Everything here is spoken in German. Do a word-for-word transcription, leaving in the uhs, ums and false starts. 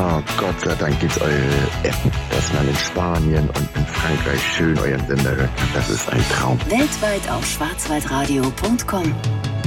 Oh, Gott sei Dank gibt's eure App, dass man in Spanien und in Frankreich schön euren Sender hören kann. Das ist ein Traum. Weltweit auf schwarzwaldradio punkt com.